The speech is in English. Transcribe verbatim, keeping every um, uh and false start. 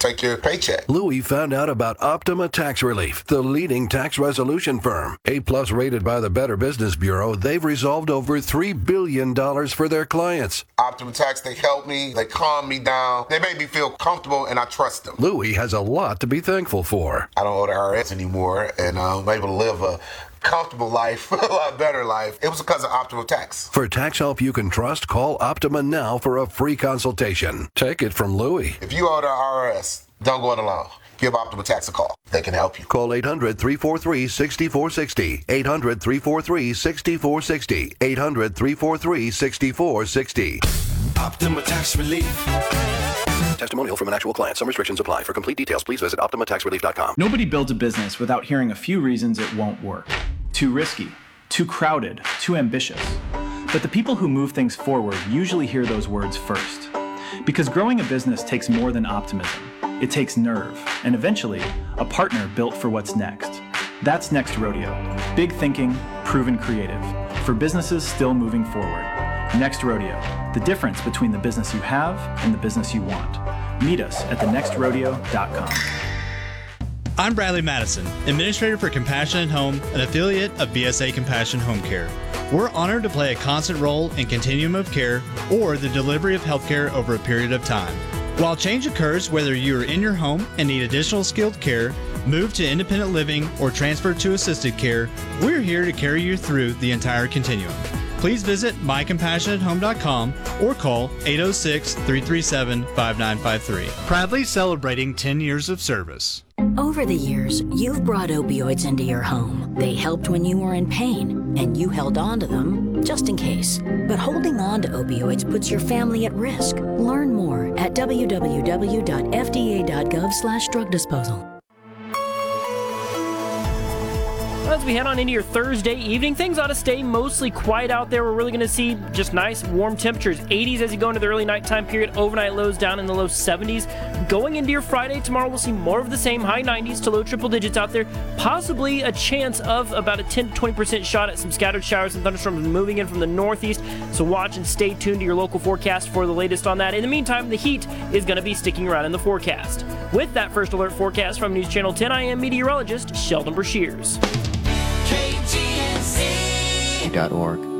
take your paycheck. Louis found out about Optima Tax Relief, the leading tax resolution firm. A-plus rated by the Better Business Bureau, they've resolved over three billion dollars for their clients. Optima Tax, they help me, they calm me down, they make me feel comfortable, and I trust them. Louis has a lot to be thankful for. I don't owe the I R S anymore, and I'm able to live a comfortable life, a lot better life. It was because of Optima Tax. For tax help you can trust, call Optima now for a free consultation. Take it from Louis. If you owe the I R S, don't go it alone. Give Optima Tax a call. They can help you. Call eight hundred, three four three, six four six zero. eight hundred, three four three, six four six zero. eight hundred, three four three, six four six zero. Optima Tax Relief. Testimonial from an actual client. Some restrictions apply. For complete details, please visit optima tax relief dot com. Nobody builds a business without hearing a few reasons it won't work. Too risky, too crowded, too ambitious. But the people who move things forward usually hear those words first. Because growing a business takes more than optimism. It takes nerve, and eventually, a partner built for what's next. That's Next Rodeo. Big thinking, proven creative. For businesses still moving forward. Next Rodeo. The difference between the business you have and the business you want. Meet us at the next rodeo dot com. I'm Bradley Madison, Administrator for Compassionate Home, an affiliate of B S A Compassion Home Care. We're honored to play a constant role in continuum of care or the delivery of healthcare over a period of time. While change occurs whether you are in your home and need additional skilled care, move to independent living, or transfer to assisted care, we're here to carry you through the entire continuum. Please visit my compassionate home dot com or call eight oh six, three three seven, five nine five three. Proudly celebrating ten years of service. Over the years, you've brought opioids into your home. They helped when you were in pain, and you held on to them just in case. But holding on to opioids puts your family at risk. Learn more at w w w dot f d a dot gov slash drug disposal. As we head on into your Thursday evening, things ought to stay mostly quiet out there. We're really going to see just nice warm temperatures. eighties as you go into the early nighttime period. Overnight lows down in the low seventies. Going into your Friday tomorrow, we'll see more of the same, high nineties to low triple digits out there. Possibly a chance of about a ten to twenty percent shot at some scattered showers and thunderstorms moving in from the northeast. So watch and stay tuned to your local forecast for the latest on that. In the meantime, the heat is going to be sticking around in the forecast. With that first alert forecast from News Channel ten, I am meteorologist Sheldon Brashears. K G N C dot org.